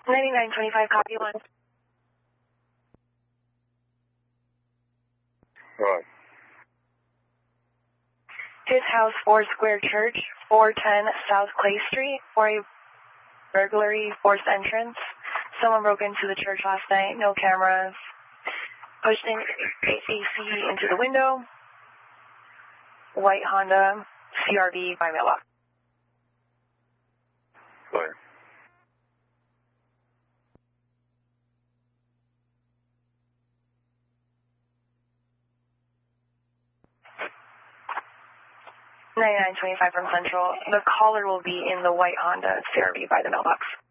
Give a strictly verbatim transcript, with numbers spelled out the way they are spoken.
ninety-nine twenty-five, copy one. Right. His house, four Square Church, four ten South Clay Street, for a burglary, forced entrance. Someone broke into the church last night, no cameras. Pushed in A C into the window. White Honda, C R V by mailbox. Clear. ninety-nine twenty-five from Central. The caller will be in the white Honda C R V by the mailbox.